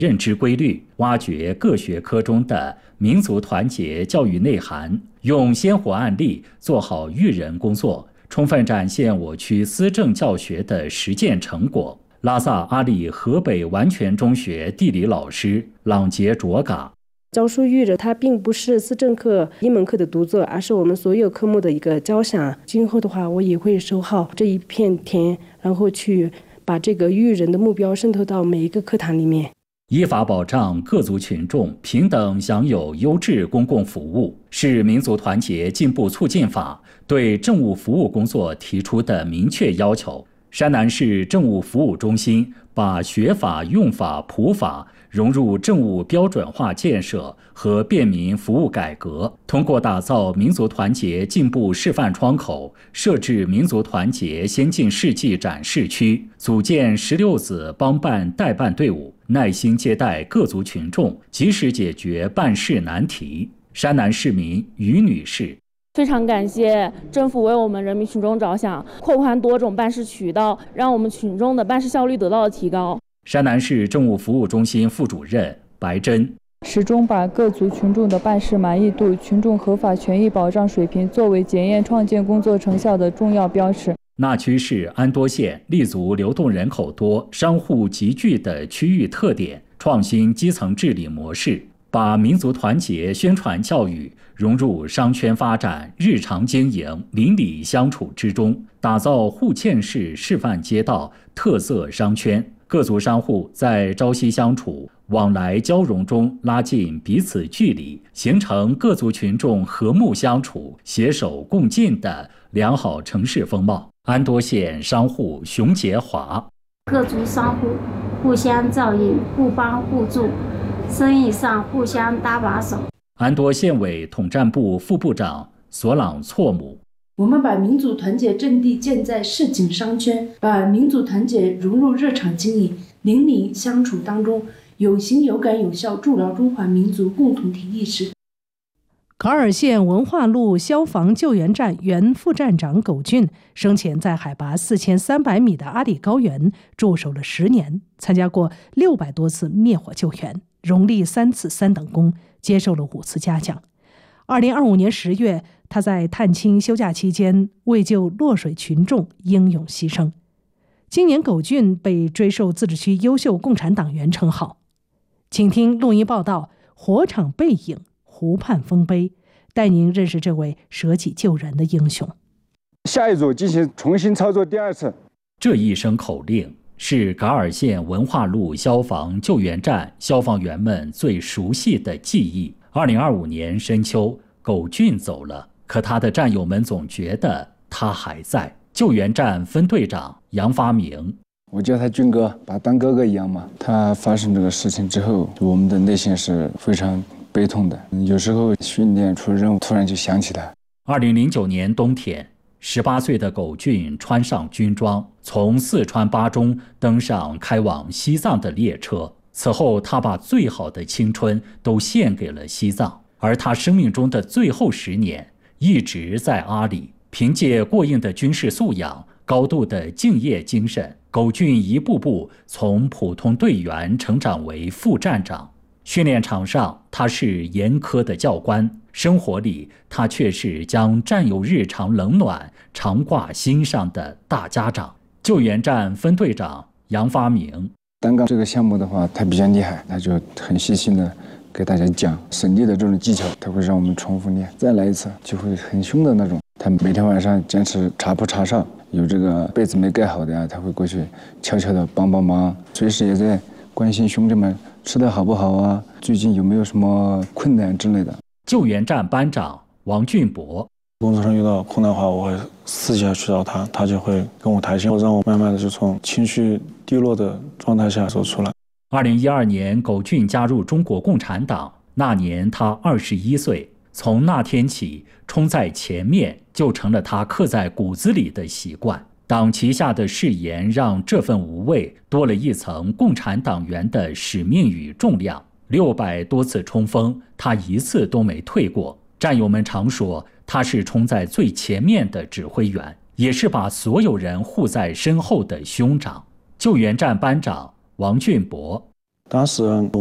认知规律，挖掘各学科中的民族团结教育内涵，用鲜活案例做好育人工作，充分展现我区思政教学的实践成果。拉萨阿里河北完全中学地理老师朗杰卓嘎。 教书育人，它并不是思政课一门课的独奏，而是我们所有科目的一个交响。今后的话，我也会守好这一片天，然后去把这个育人的目标渗透到每一个课堂里面。 依法保障各族群众平等享有优质公共服务，是民族团结进步促进法对政务服务工作提出的明确要求。山南市政务服务中心把学法、用法、普法融入政务标准化建设和便民服务改革，通过打造民族团结进步示范窗口，设置民族团结先进事迹展示区，组建16子帮办代办队伍，耐心接待各族群众，及时解决办事难题。山南市民于女士。 非常感谢政府为我们人民群众着想，扩宽多种办事渠道，让我们群众的办事效率得到了提高。 山南市政务服务中心副主任白珍， 始终把各族群众的办事满意度、群众合法权益保障水平作为检验创建工作成效的重要标尺。 那区是安多县立足流动人口多、商户集聚的区域特点，创新基层治理模式，把民族团结宣传教育融入商圈发展、日常经营、邻里相处之中，打造户县市示范街道特色商圈。各族商户在朝夕相处、往来交融中拉近彼此距离，形成各族群众和睦相处、携手共进的良好城市风貌。安多县商户熊杰华， 各族商户互相照应、互帮互助，生意上互相搭把手。 安多县委统战部副部长索朗措姆， 我们把民族团结阵地建在市井商圈，把民族团结融入日常经营、邻里相处当中，有形有感有效筑牢中华民族共同体意识。 卡尔县文化路消防救援站原副站长苟俊生前在海拔4300米的阿里高原驻守了10年，参加过600多次灭火救援，荣立3次3等功，接受了5次嘉奖。2025年10月，他在探亲休假期间为救落水群众英勇牺牲。今年苟俊被追授自治区优秀共产党员称号。请听录音报道《火场背影，湖畔丰碑》，带您认识这位舍己救人的英雄。 下一组进行重新操作第2次。 这一声口令是噶尔县文化路消防救援站消防员们最熟悉的记忆。2025年深秋，苟俊走了，可他的战友们总觉得他还在。救援站分队长杨发明， 我叫他俊哥，把他当哥哥一样嘛。他发生这个事情之后，我们的内心是非常悲痛的。有时候训练出任务，突然就想起他。 2009年冬天，18岁的苟俊穿上军装，从四川巴中登上开往西藏的列车。此后，他把最好的青春都献给了西藏，而他生命中的最后10年一直在阿里。凭借过硬的军事素养、高度的敬业精神，苟俊一步步从普通队员成长为副站长。训练场上，他是严苛的教官；生活里，他却是将战友日常冷暖常挂心上的大家长。救援站分队长杨发明， 单杠这个项目的话，他比较厉害，他就很细心的给大家讲省力的这种技巧，他会让我们重复练，再来一次就会很凶的那种。他每天晚上坚持茶铺茶上，有这个被子没盖好的呀，他会过去悄悄的帮忙，随时也在关心兄弟们吃的好不好啊，最近有没有什么困难之类的。 救援站班长王俊博， 工作上遇到困难的话，我会私下去找他，他就会跟我谈心，让我慢慢的就从情绪低落的状态下走出来。 2012年，苟俊加入中国共产党，那年他21岁。从那天起，冲在前面就成了他刻在骨子里的习惯。党旗下的誓言让这份无畏多了一层共产党员的使命与重量。600多次冲锋，他一次都没退过。战友们常说，他是冲在最前面的指挥员，也是把所有人护在身后的兄长。救援站班长王俊博， 当时